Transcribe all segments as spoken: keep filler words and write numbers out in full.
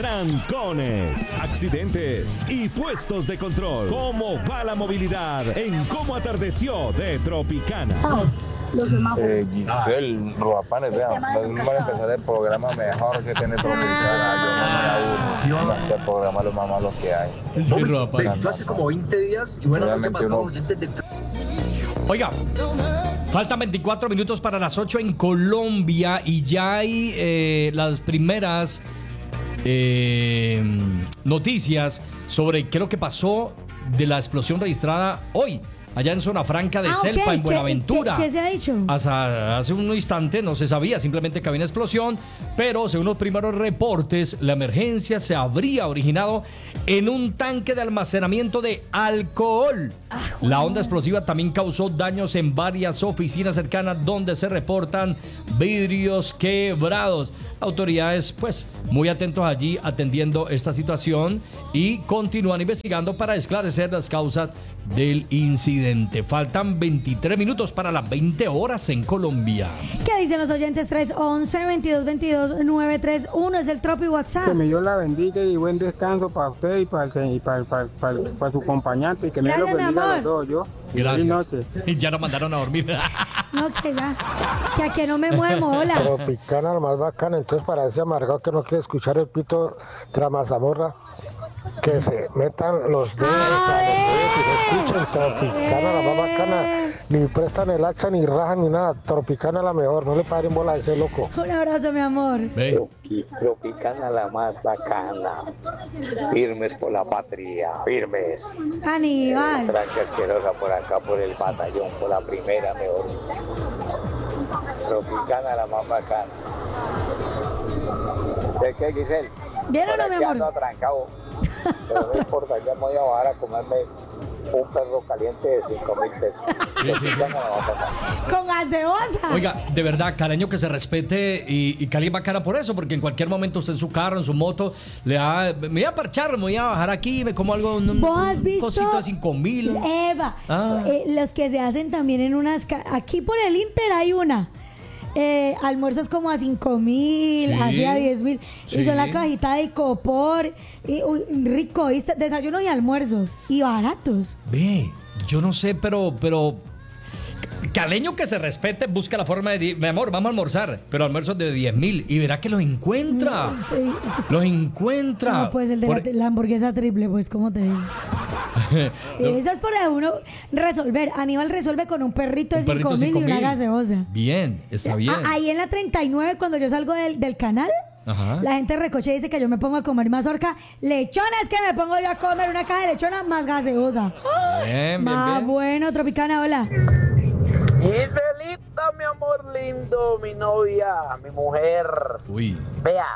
trancones, accidentes y puestos de control. ¿Cómo va la movilidad en Cómo Atardeció de Tropicana? ¿Sabes? Los semáforos. Eh, Giselle, Ruapanes, vea, vamos a empezar el programa mejor que tiene Tropicana. Yo no me hacer programar los más malos que hay. Es que Ruapanes. Yo hace como veinte días y bueno, no te mató gente de... Oiga, faltan veinticuatro minutos para las ocho en Colombia y ya hay eh, las primeras eh, noticias sobre qué es lo que pasó de la explosión registrada hoy allá en Zona Franca de ah, Celpa, okay. en Buenaventura. ¿Qué, qué, qué se ha dicho? Hasta hace un instante no se sabía, simplemente que había una explosión, pero según los primeros reportes, la emergencia se habría originado en un tanque de almacenamiento de alcohol. Ah, la onda explosiva también causó daños en varias oficinas cercanas donde se reportan vidrios quebrados. Autoridades, pues, muy atentos allí atendiendo esta situación y continúan investigando para esclarecer las causas del incidente. Faltan veintitrés minutos para las veinte horas en Colombia. ¿Qué dicen los oyentes? tres once, veintidós veintidós, nueve tres uno es el Tropi WhatsApp. Que me Dios la bendiga y buen descanso para usted y para, el, y para, para, para, para su acompañante. Y que me lo bendiga a los dos, yo. Gracias. Noche. Ya nos mandaron a dormir. No, que ya. Que aquí no me muevo, hola. Tropicana, lo más bacana. Entonces, para ese amargado que no quiere escuchar el pito de la mazamorra, que se metan los dedos y no escuchen. Tropicana, la más bacana. Ni prestan el hacha, ni rajan, ni nada. Tropicana la mejor. No le paren bola a ese loco. Un abrazo, mi amor. Tropi, Tropicana la más bacana. Firmes por la patria. Firmes. Aníbal. Tranca asquerosa por acá, por el batallón, por la primera, mejor. Tropicana la más bacana. ¿De qué, Giselle? ¿Bien o no, mi amor? Ando atrancado. Pero no importa, ya me voy a bajar a comerme un perro caliente de cinco mil pesos. Sí, sí, sí. Con gaseosa. Oiga, de verdad, caleño que se respete y, y Cali es bacana por eso, porque en cualquier momento usted en su carro, en su moto, le da, me voy a parchar, me voy a bajar aquí, me como algo, un, ¿Vos has visto? un cosito de cinco mil. Eva, ah. eh, los que se hacen también en unas, aquí por el Inter hay una. Eh, almuerzos como a cinco mil, sí, así a diez mil, sí. Y son la cajita de copor, y, uy, rico, ¿viste? Desayunos y almuerzos, y baratos. Ve, yo no sé, pero, pero caleño que se respete busca la forma de, mi amor, vamos a almorzar, pero almuerzos de diez mil y verá que los encuentra. Sí. Los encuentra. No, pues el de por... la, la hamburguesa triple, pues, ¿cómo te digo? No. Eso es por uno resolver. Aníbal resuelve con un perrito de cinco mil y una gaseosa. Bien, está bien. Ahí en la treinta y nueve, cuando yo salgo del, del canal, ajá, la gente recoche y dice que yo me pongo a comer mazorca. Lechonas, que me pongo yo a comer una caja de lechona más gaseosa. Bien, bien, más bien. bueno, Tropicana, hola. Giselita, mi amor lindo, mi novia, mi mujer. Uy. Vea,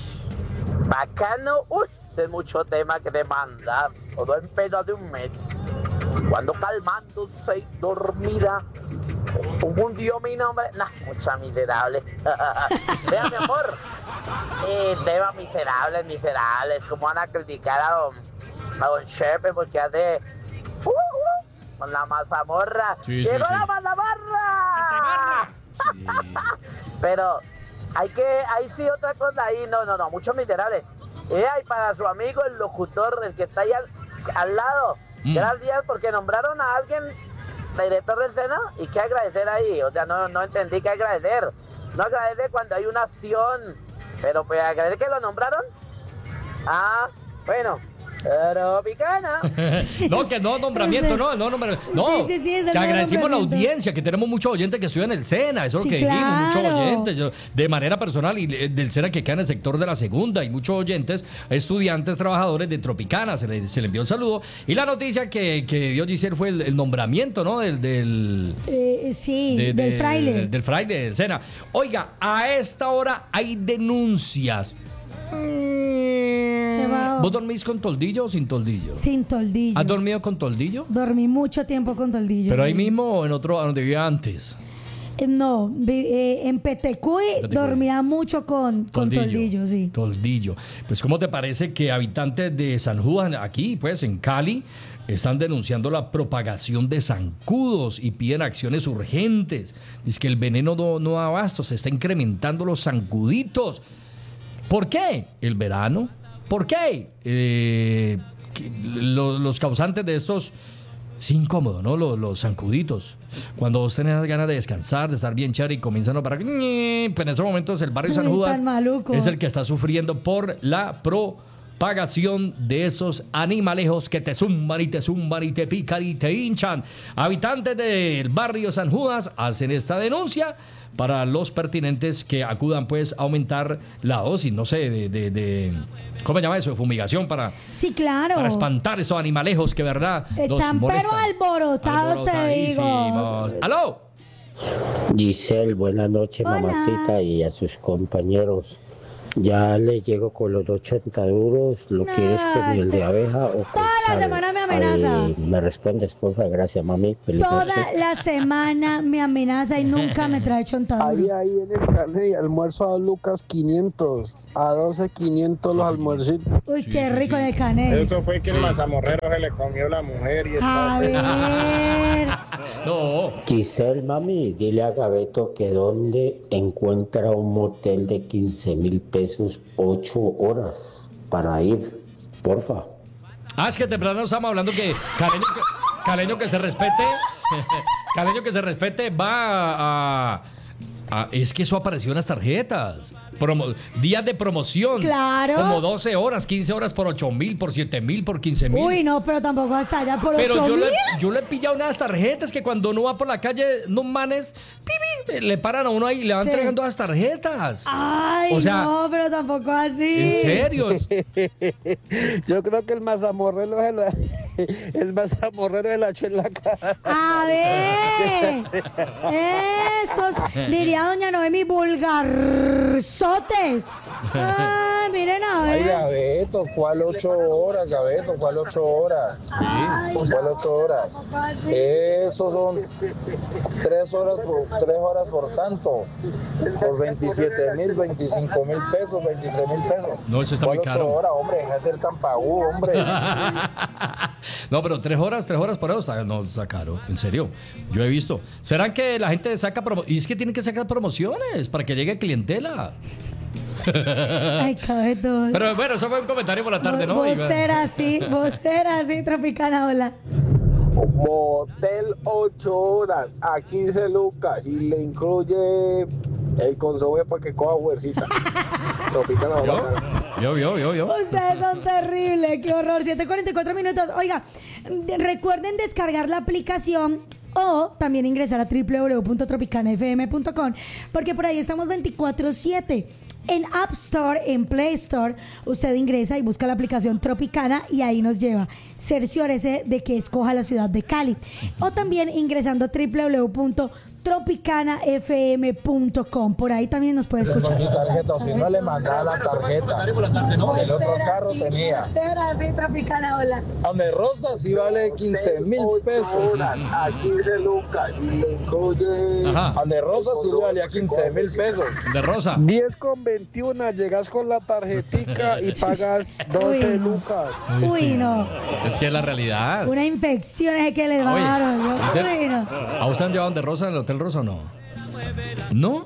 bacano, uy, es mucho tema que demandar. Todo en pedo de un mes. Cuando calmándose y dormida, confundió mi nombre. Nah, mucha miserable. Vea, mi amor, eh, tema miserables, miserables. ¿Cómo van a criticar a don, a don Chepe porque hace uh, uh, con la mazamorra? Sí, ¡Llegó sí, la sí. mazamorra! Sí. Pero hay que, hay sí otra cosa ahí, no, no, no, muchos miserables. Eh, y para su amigo el locutor, el que está ahí al, al lado, mm. gracias porque nombraron a alguien director del Sena y qué agradecer ahí, o sea, no, no entendí qué agradecer. No agradecer cuando hay una acción, pero pues agradecer que lo nombraron. Ah, bueno. Tropicana. No, que no nombramiento, no, no nombramiento. No, sí, sí, sí, es que agradecimos la audiencia, que tenemos muchos oyentes que estudian en el SENA, eso es sí, lo que claro. dijimos, muchos oyentes, yo, de manera personal, y del SENA que queda en el sector de la segunda, y muchos oyentes, estudiantes, trabajadores de Tropicana, se le, se le envió un saludo. Y la noticia que, que dio Giselle fue el, el nombramiento, ¿no? Del, del, eh, sí, de, del de, fraile. Del, del fraile del SENA. Oiga, a esta hora hay denuncias. ¿Vos dormís con toldillo o sin toldillo? Sin toldillo. ¿Has dormido con toldillo? Dormí mucho tiempo con toldillo. ¿Pero sí. ahí mismo o en otro, a donde vivía antes? No, eh, en Petecuy, Petecuy dormía mucho con toldillo. con toldillo, sí. Toldillo. Pues, ¿cómo te parece que habitantes de San Juan, aquí, pues, en Cali, están denunciando la propagación de zancudos y piden acciones urgentes? Dice que el veneno no, no da abasto, se está incrementando los zancuditos. ¿Por qué? El verano, ¿Por qué? Eh, los, los causantes de estos... Es incómodo, ¿no? Los, los zancuditos. Cuando vos tenés ganas de descansar, de estar bien chévere y comienzan a parar. Pues en esos momentos el barrio San Judas es el que está sufriendo por la propagación de esos animalejos que te zumban y te zumban y te pican y te hinchan. Habitantes del barrio San Judas hacen esta denuncia para los pertinentes que acudan pues a aumentar la dosis, no sé, de... de, de ¿cómo se llama eso? De fumigación para... Sí, claro. Para espantar esos animalejos que, ¿verdad? Están pero alborotados, te digo. ¡Aló! Giselle, buenas noches, Hola. Mamacita, y a sus compañeros. Ya le llego con los ochenta duros. ¿Lo No, quieres con miel de abeja o con toda la sal? semana me amenaza. Ay, me respondes, porfa. Gracias, mami. Feliz Toda noche. la semana me amenaza y nunca me trae chontadura. Ahí, ahí en el carnet, almuerzo a dos lucas quinientos. A doce quinientos los almuercitos. Uy, Sí, qué sí, rico sí. en el canel. Eso fue que el mazamorrero se le comió la mujer y está... A ver. No. Giselle, mami, dile a Gabeto que donde encuentra un motel de quince mil pesos, ocho horas para ir. Porfa. Ah, es que temprano estamos hablando que Caleño que, Caleño que se respete, Caleño que se respete va a, a- a- es que eso apareció en las tarjetas. Promo- días de promoción. Claro. Como doce horas, quince horas por ocho mil, por siete mil, por quince mil. Uy, no, pero tampoco hasta allá por Pero ocho yo mil. le, yo le he pillado unas tarjetas que cuando uno va por la calle, unos manes, pi, pi, le paran a uno ahí y le van Sí. entregando las tarjetas. Ay, O sea, no, pero tampoco así. ¿En serio? Yo creo que el mazamorrero se lo, el mazamorrero se la echó en la cara. A ver, estos, diría doña Noemi, vulgarzotes. Ah, miren a Ay, ver. Gabeto, ¿cuál ocho horas, Gabeto? ¿Cuál ocho horas? Ay, ¿Cuál ocho horas? Eso son tres horas por, tres horas por tanto. Por veintisiete mil, veinticinco mil pesos, veintitrés mil pesos. No, eso está ¿Cuál muy caro. ocho horas, hombre? Deja de ser tan pagú, hombre. No, pero tres horas, tres horas por eso está, no, está caro. En serio, yo he visto. ¿Serán que la gente saca promociones? Y es que tienen que sacar promociones para que llegue clientela. Ay, cabetos. Pero bueno, eso fue un comentario por la tarde, ¿no? Vos serás así, vos serás así, Tropicana, hola. Motel ocho horas a quince lucas y le incluye el consomé para que coja fuercita. Tropicana, ¿Yo? bacana. Yo, yo, yo, yo. Ustedes son terribles, qué horror. siete cuarenta y cuatro minutos. Oiga, de- recuerden descargar la aplicación o también ingresar a doble u doble u doble u punto tropicana f m punto com porque por ahí estamos veinticuatro siete. En App Store, en Play Store, usted ingresa y busca la aplicación Tropicana y ahí nos lleva. Cerciórese de que escoja la ciudad de Cali. O también ingresando a doble u doble u doble u punto tropicana f m punto com. Por ahí también nos puede Le doy escuchar. mi tarjeta, o si no le mandaba la tarjeta. Porque el otro carro tenía. Será así, Tropicana, hola. Donde Rosa sí vale quince mil pesos. Horas a quince lucas y le incluye Ajá. Donde Rosa sí le valía quince mil pesos. De rosa. diez con veintiuno, llegas con la tarjetica y pagas doce Uy, no. lucas. Uy, no. Es que es la realidad. Una infección es que le Oye, daron. ¿no? ¿en serio? Uy, no. ¿A usted han llevado de rosa en el Hotel Rosa o no? ¿No?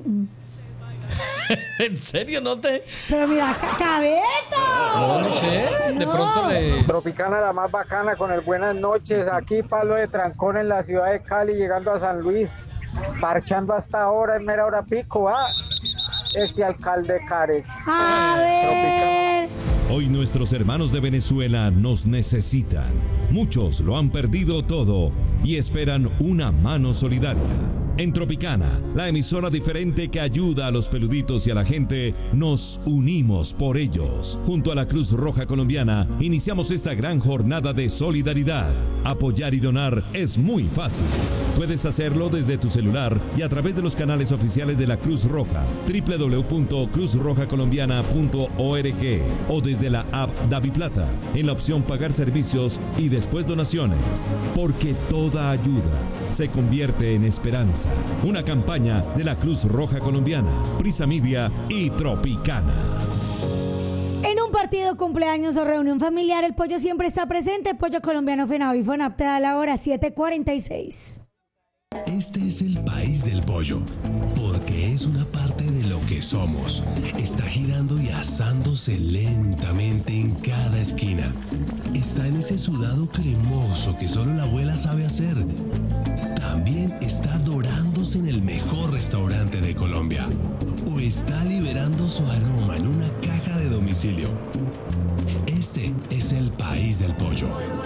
¿En serio no te...? Pero mira, ca- cabeto. No, no sé. De No. pronto le... Tropicana la más bacana con el buenas noches. Aquí Palo de Trancón en la ciudad de Cali, llegando a San Luis. Parchando hasta ahora, en mera hora pico, ¿ah? Este alcalde Care. A ver. Hoy nuestros hermanos de Venezuela nos necesitan. Muchos lo han perdido todo y esperan una mano solidaria. En Tropicana, la emisora diferente que ayuda a los peluditos y a la gente, nos unimos por ellos. Junto a la Cruz Roja Colombiana, iniciamos esta gran jornada de solidaridad. Apoyar y donar es muy fácil. Puedes hacerlo desde tu celular y a través de los canales oficiales de la Cruz Roja, doble u doble u doble u punto cruz roja colombiana punto org o desde la app DaviPlata, en la opción Pagar servicios y después donaciones. Porque toda ayuda se convierte en esperanza. Una campaña de la Cruz Roja Colombiana, Prisa Media y Tropicana. En un partido, cumpleaños o reunión familiar, el pollo siempre está presente. Pollo colombiano Fenao y Fonap te da la hora siete cuarenta y seis. Este es el país del pollo, porque es una parte de lo que somos. Está girando y asándose lentamente en cada esquina. Está en ese sudado cremoso que solo la abuela sabe hacer. También está dorándose en el mejor restaurante de Colombia. O está liberando su aroma en una caja de domicilio. Este es el país del pollo.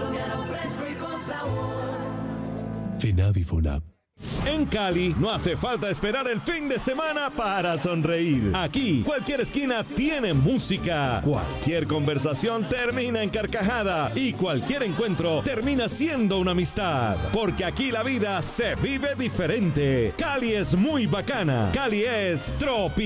FINAVI FUNAP. En Cali no hace falta esperar el fin de semana para sonreír. Aquí, cualquier esquina tiene música. Cualquier conversación termina en carcajada. Y cualquier encuentro termina siendo una amistad. Porque aquí la vida se vive diferente. Cali es muy bacana. Cali es tropical.